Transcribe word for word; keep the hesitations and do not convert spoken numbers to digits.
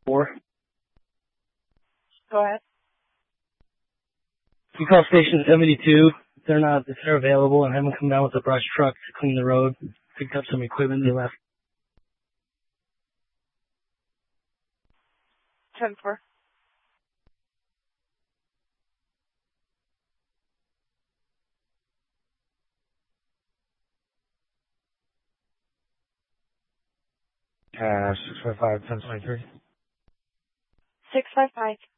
Four. Go ahead. You call station seventy-two. If they're not, if they're available, and have them come down with a brush truck to clean the road. Picked up some equipment they left. ten four. Uh, six five five, ten twenty-three. six five five.